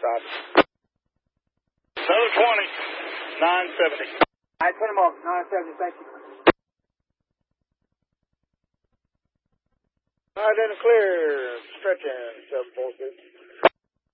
stop. Another 20, 970. I put him off, 970, thank you. All right, then clear. Stretching, 746.